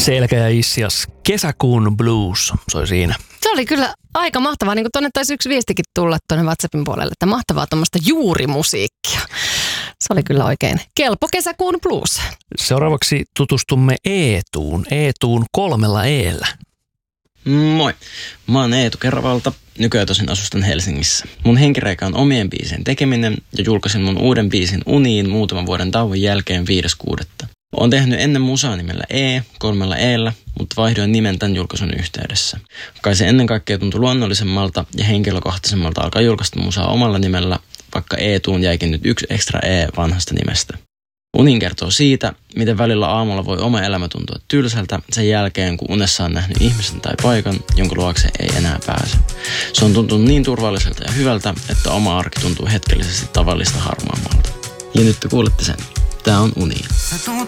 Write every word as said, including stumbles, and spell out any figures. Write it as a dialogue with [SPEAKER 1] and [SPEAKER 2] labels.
[SPEAKER 1] Selkä ja Issias, Kesäkuun blues soi siinä.
[SPEAKER 2] Se oli kyllä aika mahtavaa, niin kuin tuonne taisi yksi viestikin tulla tuonne WhatsAppin puolelle, että mahtavaa tuommoista juurimusiikkia. Se oli kyllä oikein kelpo Kesäkuun blues.
[SPEAKER 1] Seuraavaksi tutustumme Eetuun, Eetuun kolmella eellä.
[SPEAKER 3] Moi, mä oon Eetu Keravalta, nykyään tosin asustan Helsingissä. Mun henkireikä on omien biisien tekeminen ja julkaisin mun uuden biisin Uniin muutaman vuoden tauon jälkeen viides kuudetta Oon tehnyt ennen musaa nimellä E, kolmella eellä, mutta vaihdoin nimen tämän julkaisun yhteydessä. Kai se ennen kaikkea tuntui luonnollisemmalta ja henkilökohtaisemmalta alkaa julkaista musaa omalla nimellä, vaikka Eetuun jäikin nyt yksi ekstra E vanhasta nimestä. Unin kertoo siitä, miten välillä aamulla voi oma elämä tuntua tylsältä sen jälkeen, kun unessa on nähnyt ihmisen tai paikan, jonka luokse ei enää pääse. Se on tuntunut niin turvalliselta ja hyvältä, että oma arki tuntuu hetkellisesti tavallista harmaammalta. Ja nyt te kuulette sen. Tää on Uni.